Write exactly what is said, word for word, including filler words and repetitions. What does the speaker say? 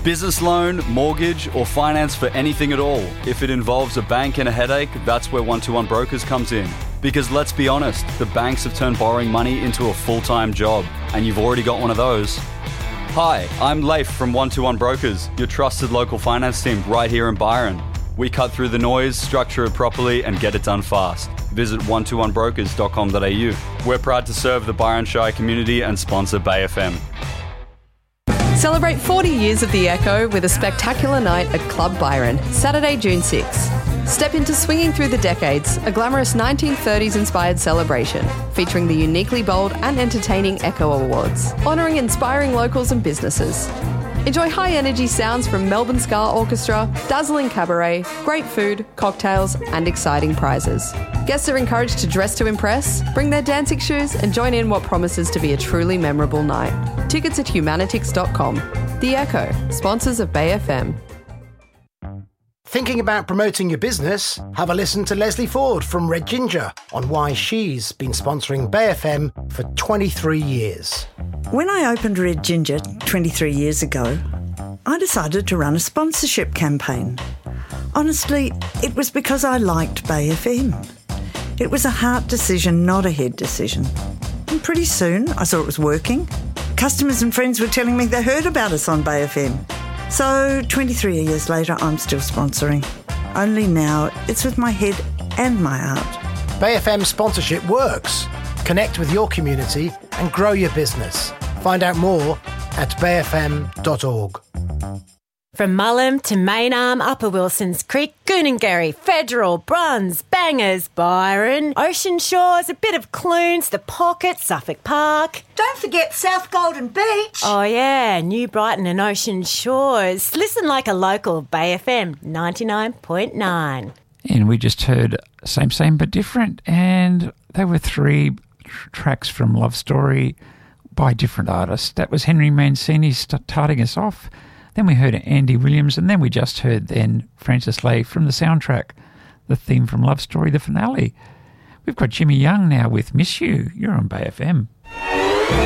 Business loan, mortgage, or finance for anything at all. If it involves a bank and a headache, that's where one two one Brokers comes in. Because let's be honest, the banks have turned borrowing money into a full-time job, and you've already got one of those. Hi, I'm Leif from one two one Brokers, your trusted local finance team right here in Byron. We cut through the noise, structure it properly, and get it done fast. Visit one two one brokers dot com dot a u. We're proud to serve the Byron Shire community and sponsor Bay F M. Celebrate forty years of The Echo with a spectacular night at Club Byron, Saturday, June sixth. Step into Swinging Through the Decades, a glamorous nineteen thirties-inspired celebration featuring the uniquely bold and entertaining Echo Awards, honouring inspiring locals and businesses. Enjoy high-energy sounds from Melbourne Ska Orchestra, dazzling cabaret, great food, cocktails and exciting prizes. Guests are encouraged to dress to impress, bring their dancing shoes and join in what promises to be a truly memorable night. Tickets at humanitix dot com. The Echo, sponsors of Bay F M. Thinking about promoting your business? Have a listen to Leslie Ford from Red Ginger on why she's been sponsoring Bay F M for twenty-three years. When I opened Red Ginger twenty-three years ago, I decided to run a sponsorship campaign. Honestly, it was because I liked Bay F M. It was a heart decision, not a head decision. And pretty soon, I saw it was working. Customers and friends were telling me they heard about us on Bay F M. So twenty-three years later, I'm still sponsoring. Only now, it's with my head and my heart. Bay F M sponsorship works. Connect with your community and grow your business. Find out more at bay f m dot org. From Mullum to Maynarm, Upper Wilsons Creek, Goonangarry, Federal, Bruns, Bangers, Byron, Ocean Shores, a bit of Clunes, The Pocket, Suffolk Park. Don't forget South Golden Beach. Oh yeah, New Brighton and Ocean Shores. Listen like a local, Bay F M ninety-nine point nine. And we just heard Same Same But Different, and they were three tr- tracks from Love Story by different artists. That was Henry Mancini starting us off. Then we heard Andy Williams, and then we just heard then Francis Lay from the soundtrack, the theme from Love Story, the finale. We've got Jimmy Young now with Miss You. You're on Bay F M.